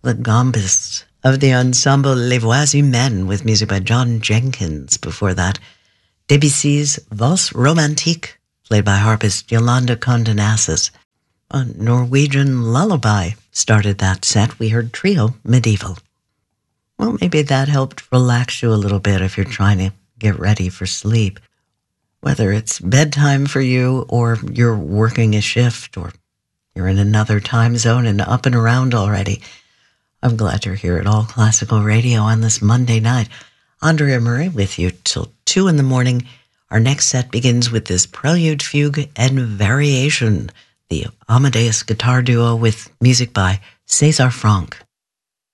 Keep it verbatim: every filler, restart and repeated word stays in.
the Gombists of the ensemble Les Voix Humaines with music by John Jenkins. Before that, Debussy's Valse Romantique, played by harpist Yolanda Condenassus. A Norwegian lullaby started that set. We heard Trio Medieval. Well, maybe that helped relax you a little bit if you're trying to get ready for sleep. Whether it's bedtime for you or you're working a shift or you're in another time zone and up and around already, I'm glad you're here at All Classical Radio on this Monday night. Andrea Murray with you till two in the morning. Our next set begins with this Prelude, Fugue, and Variation, the Amadeus guitar duo with music by César Franck.